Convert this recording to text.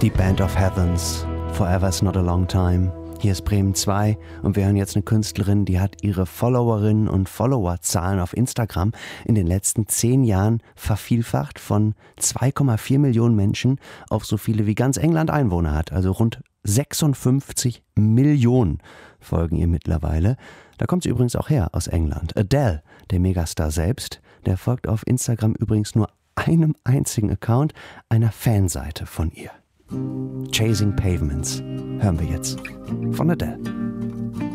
Die Band of Heavens, Forever's Not a Long Time. Hier ist Bremen 2 und wir hören jetzt eine Künstlerin, die hat ihre Followerinnen und Followerzahlen auf Instagram in den letzten 10 Jahren vervielfacht, von 2,4 Millionen Menschen auf so viele wie ganz England Einwohner hat. Also rund 56 Millionen folgen ihr mittlerweile. Da kommt sie übrigens auch her, aus England. Adele, der Megastar selbst, der folgt auf Instagram übrigens nur einem einzigen Account, einer Fanseite von ihr. Chasing Pavements hören wir jetzt von Adele.